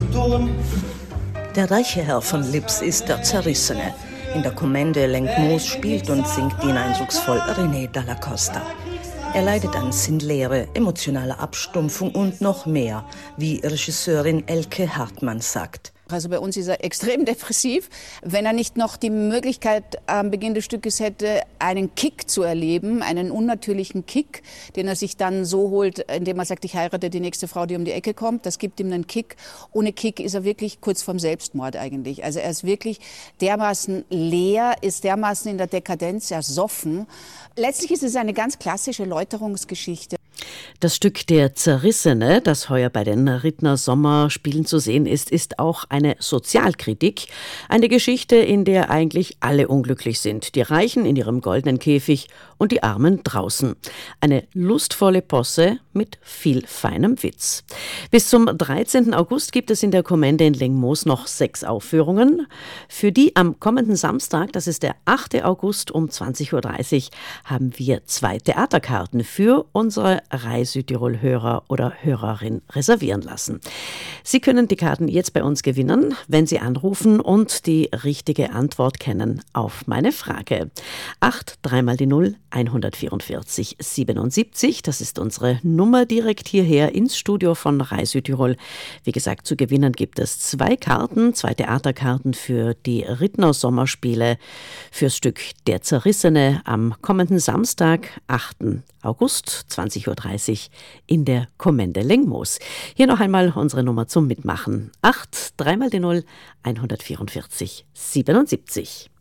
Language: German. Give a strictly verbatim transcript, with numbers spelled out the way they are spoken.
tun. Der reiche Herr von Lips ist der Zerrissene. In der Kommende Lenkmoos spielt und singt ihn eindrucksvoll René Dalla Costa. Er leidet an Sinnlehre, emotionaler Abstumpfung und noch mehr, wie Regisseurin Elke Hartmann sagt. Also bei uns ist er extrem depressiv. Wenn er nicht noch die Möglichkeit am Beginn des Stückes hätte, einen Kick zu erleben, einen unnatürlichen Kick, den er sich dann so holt, indem er sagt, ich heirate die nächste Frau, die um die Ecke kommt, das gibt ihm einen Kick. Ohne Kick ist er wirklich kurz vorm Selbstmord eigentlich. Also er ist wirklich dermaßen leer, ist dermaßen in der Dekadenz ersoffen. Letztlich ist es eine ganz klassische Läuterungsgeschichte. Das Stück Der Zerrissene, das heuer bei den Rittner Sommerspielen zu sehen ist, ist auch eine Sozialkritik. Eine Geschichte, in der eigentlich alle unglücklich sind. Die Reichen in ihrem goldenen Käfig und die Armen draußen. Eine lustvolle Posse mit viel feinem Witz. Bis zum dreizehnten August gibt es in der Kommende in Lengmoos noch sechs Aufführungen. Für die am kommenden Samstag, das ist der achte August um zwanzig Uhr dreißig, haben wir zwei Theaterkarten für unsere Rai Südtirol-Hörer oder Hörerin reservieren lassen. Sie können die Karten jetzt bei uns gewinnen, wenn Sie anrufen und die richtige Antwort kennen auf meine Frage. acht, dreimal die null, hundertvierundvierzig, siebenundsiebzig, das ist unsere Nummer direkt hierher ins Studio von Rai Südtirol. Wie gesagt, zu gewinnen gibt es zwei Karten, zwei Theaterkarten für die Rittner Sommerspiele fürs Stück Der Zerrissene am kommenden Samstag, achten August, zwanzig Uhr dreißig in der Kommende Lengmoos. Hier noch einmal unsere Nummer zum Mitmachen. acht, dreimal die null, hundertvierundvierzig, siebenundsiebzig.